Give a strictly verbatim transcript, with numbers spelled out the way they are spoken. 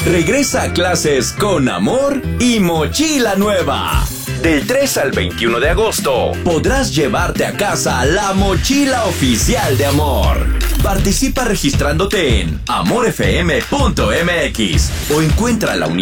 regresa a clases con amor y mochila nueva. Del tres al veintiuno de agosto podrás llevarte a casa la mochila oficial de Amor. Participa registrándote en amor f m punto m x o encuentra la unidad